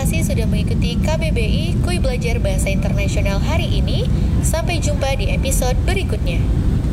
kasih sudah mengikuti KBBI Kuy Belajar Bahasa Internasional hari ini. Sampai jumpa di episode berikutnya.